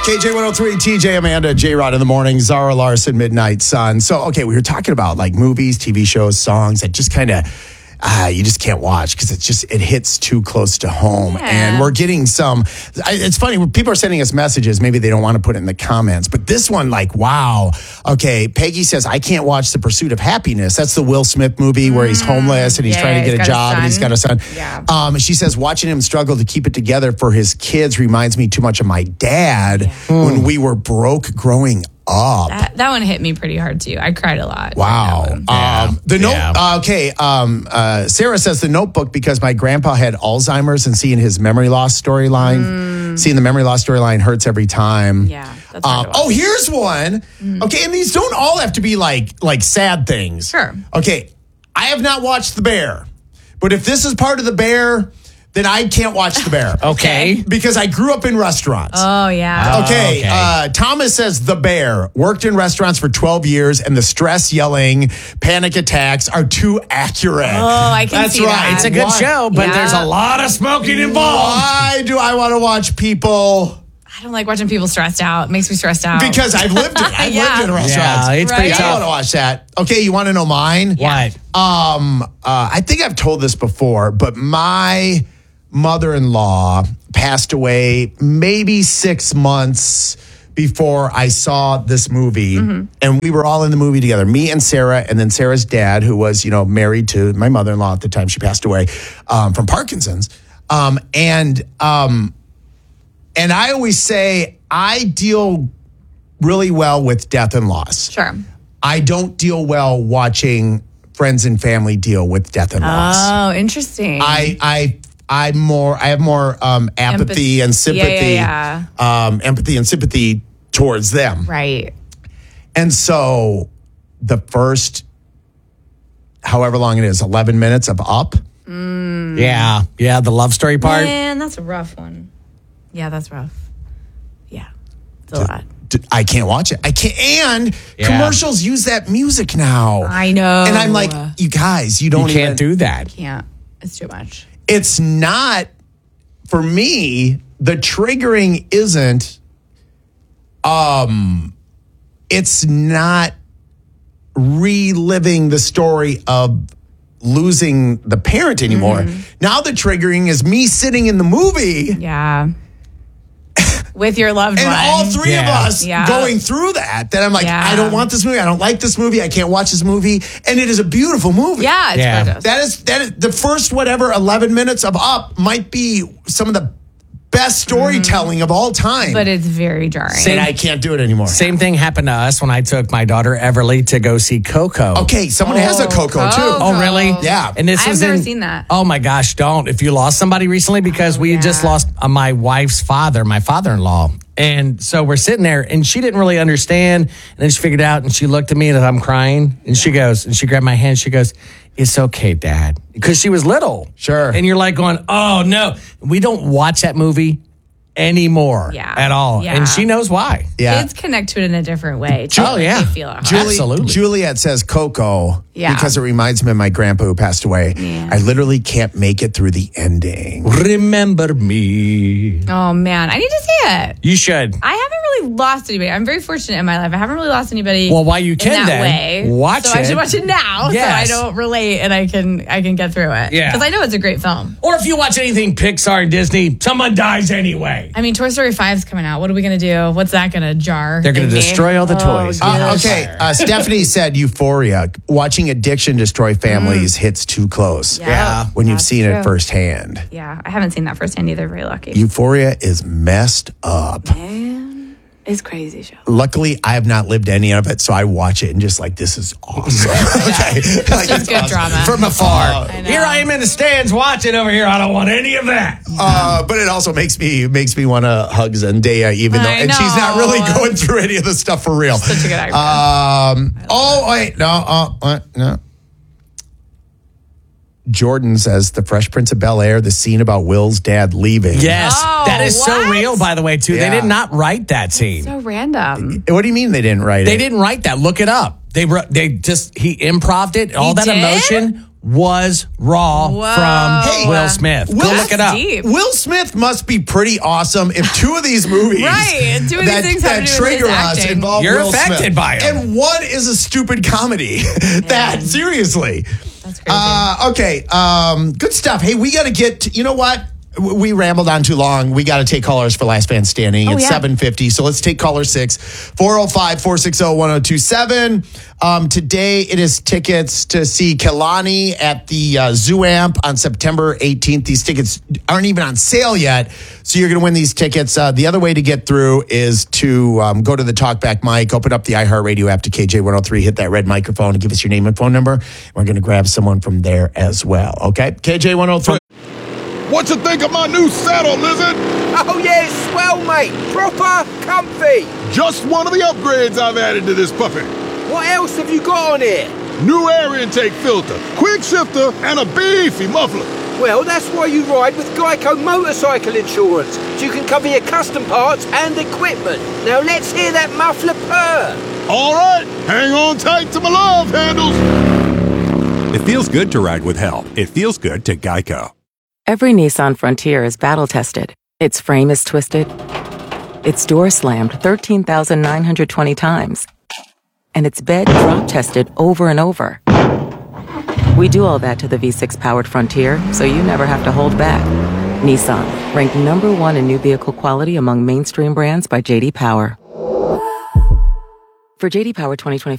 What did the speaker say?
KJ103, TJ, Amanda, J-Rod in the morning, Zara Larson, Midnight Sun. So, okay, we were talking about like movies, TV shows, songs that just kind of, you just can't watch because it hits too close to home. Yeah. And we're getting some, it's funny, people are sending us messages. Maybe they don't want to put it in the comments. But this one, like, wow. Okay, Peggy says, I can't watch The Pursuit of Happiness. That's the Will Smith movie where he's homeless and he's trying to get a job and he's got a son. Yeah. She says, watching him struggle to keep it together for his kids reminds me too much of my dad when we were broke growing up. That one hit me pretty hard too. I cried a lot. Wow. Sarah says The Notebook because my grandpa had Alzheimer's and seeing his memory loss storyline. Seeing the memory loss storyline hurts every time. Yeah. That's hard to watch. Here's one. Okay, and these don't all have to be like sad things. Sure. Okay, I have not watched The Bear, but if this is part of The Bear, then I can't watch The Bear. Okay. Because I grew up in restaurants. Oh, yeah. Okay. Thomas says The Bear worked in restaurants for 12 years and the stress, yelling, panic attacks are too accurate. Oh, I can see that. It's a good show, but there's a lot of smoking involved. Why do I want to watch people? I don't like watching people stressed out. It makes me stressed out. Because I've lived it. I've lived in restaurants. Yeah, it's pretty I tough. want to watch that. Okay, you want to know mine? What? I think I've told this before, but my mother-in-law passed away maybe 6 months before I saw this movie. And we were all in the movie together, me and Sarah, and then Sarah's dad, who was, married to my mother-in-law at the time she passed away from Parkinson's. And I always say I deal really well with death and loss. Sure. I don't deal well watching friends and family deal with death and loss. Oh, interesting. I have more apathy and sympathy. Empathy and sympathy towards them. Right. And so the first, however long it is, 11 minutes of Up. Yeah, the love story part. Man, that's a rough one. Yeah, that's rough. Yeah, it's a lot. I can't watch it. I can't. And commercials use that music now. I know. And I'm like, you guys, you can't do that. Can't. It's too much. It's not, for me, the triggering isn't, it's not reliving the story of losing the parent anymore. Now the triggering is me sitting in the movie. Yeah. With your loved and one. all three of us Yeah. going through that. Then I'm like, Yeah. I don't want this movie. I don't like this movie. I can't watch this movie. And it is a beautiful movie. Yeah, it's gorgeous. That is the first 11 minutes of Up might be some of the best storytelling of all time. But it's very jarring. And I can't do it anymore. Same thing happened to us when I took my daughter Everly to go see Coco. Okay, someone has a Coco too. Oh, really? Yeah. And this I've never seen that. Oh my gosh, don't. If you lost somebody recently, because we just lost my wife's father, my father-in-law. And so we're sitting there and she didn't really understand. And then she figured it out and she looked at me and I'm crying. And she goes, and she grabbed my hand. She goes, "It's okay, Dad." Because she was little. Sure. And you're like going, oh no, we don't watch that movie anymore at all. Yeah. And she knows why. Yeah. Kids connect to it in a different way. Oh, yeah. They feel it. Absolutely. Juliet says Coco because it reminds me of my grandpa who passed away. Yeah. I literally can't make it through the ending. Remember me. Oh, man. I need to see it. You should. I haven't really lost anybody. I'm very fortunate in my life. I haven't really lost anybody. Well, while you can in that then, way. watch so I it. should watch it now Yes. so I don't relate and I can get through it. Yeah. Because I know it's a great film. Or if you watch anything Pixar and Disney, someone dies anyway. I mean, Toy Story 5 is coming out. What are we going to do? What's that going to jar? They're going in to me? destroy all the toys. Okay, Stephanie said Euphoria. Watching addiction destroy families hits too close. Yeah. When you've That's seen true. it firsthand. Yeah, I haven't seen that firsthand either. Very lucky. Euphoria is messed up. Man, it's crazy show. Luckily, I have not lived any of it, so I watch it and just like, this is awesome. Okay. Like, just good drama. From afar. I know. Here I am in the stands watching over here. I don't want any of that. But it also makes me want to hug Zendaya, even though, I and she's not know. really going through any of the stuff for real. Such a good actress. No. Jordan says The Fresh Prince of Bel-Air, the scene about Will's dad leaving. Yes, Oh, that is so what? real, by the way, too. Yeah. They did not write that scene. So random. What do you mean they didn't write it? They didn't write that. Look it up. He improv'd it. All that did? emotion was raw Whoa. from Hey, Will Smith. Go Will- look it up. Deep. Will Smith must be pretty awesome if two of these movies Right, two of these things have that to do with trigger his us acting. involve You're Will affected Smith. by 'em. And one is a stupid comedy. That, seriously. That's crazy. Okay, good stuff. Hey, we got to get, you know what? We rambled on too long. We got to take callers for Last Man Standing. It's yeah. 7:50. So let's take caller 6, 405-460-1027. Today it is tickets to see Kehlani at the Zoo Amp on September 18th. These tickets aren't even on sale yet. So you're going to win these tickets. The other way to get through is to go to the Talkback mic, open up the iHeartRadio app to KJ103, hit that red microphone and give us your name and phone number. We're going to grab someone from there as well. Okay? KJ103. What you think of my new saddle, Lizard? Oh yeah, it's swell, mate. Proper comfy. Just one of the upgrades I've added to this puppy. What else have you got on here? New air intake filter, quick shifter, and a beefy muffler. Well, that's why you ride with Geico Motorcycle Insurance, so you can cover your custom parts and equipment. Now let's hear that muffler purr. All right, hang on tight to my love handles. It feels good to ride with help. It feels good to Geico. Every Nissan Frontier is battle-tested. Its frame is twisted. Its door slammed 13,920 times. And its bed drop-tested over and over. We do all that to the V6-powered Frontier, so you never have to hold back. Nissan, ranked #1 in new vehicle quality among mainstream brands by J.D. Power. For J.D. Power 2020